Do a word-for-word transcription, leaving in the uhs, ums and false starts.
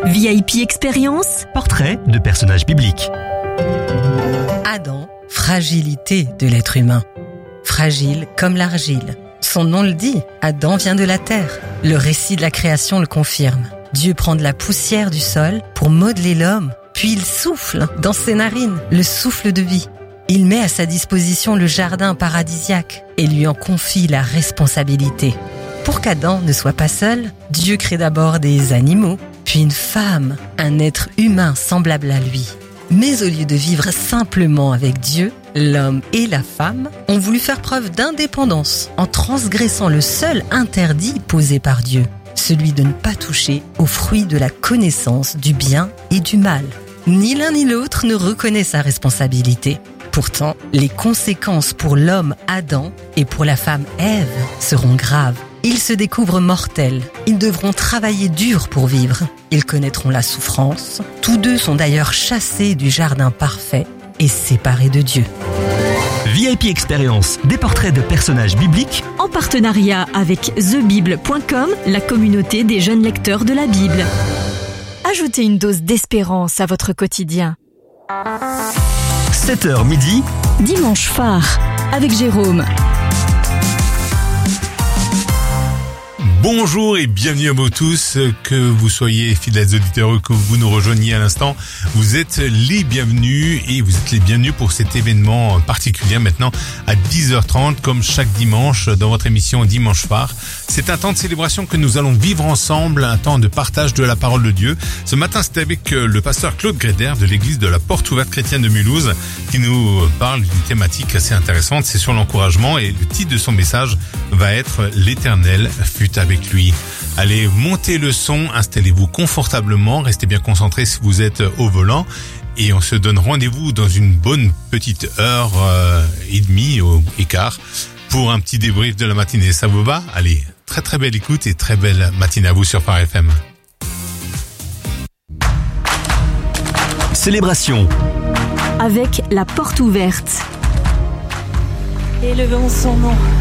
V I P Expérience, portrait de personnages bibliques. Adam, fragilité de l'être humain. Fragile comme l'argile. Son nom le dit, Adam vient de la terre. Le récit de la création le confirme. Dieu prend de la poussière du sol pour modeler l'homme, puis il souffle dans ses narines le souffle de vie. Il met à sa disposition le jardin paradisiaque et lui en confie la responsabilité. Pour qu'Adam ne soit pas seul, Dieu crée d'abord des animaux, puis une femme, un être humain semblable à lui. Mais au lieu de vivre simplement avec Dieu, l'homme et la femme ont voulu faire preuve d'indépendance en transgressant le seul interdit posé par Dieu, celui de ne pas toucher aux fruits de la connaissance du bien et du mal. Ni l'un ni l'autre ne reconnaît sa responsabilité. Pourtant, les conséquences pour l'homme Adam et pour la femme Ève seront graves. Ils se découvrent mortels. Ils devront travailler dur pour vivre. Ils connaîtront la souffrance. Tous deux sont d'ailleurs chassés du jardin parfait et séparés de Dieu. V I P Expérience, des portraits de personnages bibliques, en partenariat avec the bible point com, la communauté des jeunes lecteurs de la Bible. Ajoutez une dose d'espérance à votre quotidien. sept heures midi, Dimanche phare, avec Jérôme. Bonjour et bienvenue à vous tous, que vous soyez fidèles auditeurs ou que vous nous rejoigniez à l'instant. Vous êtes les bienvenus et vous êtes les bienvenus pour cet événement particulier maintenant à dix heures trente comme chaque dimanche dans votre émission Dimanche phare. C'est un temps de célébration que nous allons vivre ensemble, un temps de partage de la parole de Dieu. Ce matin, c'était avec le pasteur Claude Gréder de l'église de la Porte Ouverte Chrétienne de Mulhouse qui nous parle d'une thématique assez intéressante, c'est sur l'encouragement et le titre de son message va être « L'Éternel fut avec lui ». Allez, montez le son, installez-vous confortablement, restez bien concentrés si vous êtes au volant et on se donne rendez-vous dans une bonne petite heure euh, et demie au écart pour un petit débrief de la matinée. Ça vous va? Allez, très très belle écoute et très belle matinée à vous sur Phare F M. célébration. Avec la Porte Ouverte. Élevons son nom.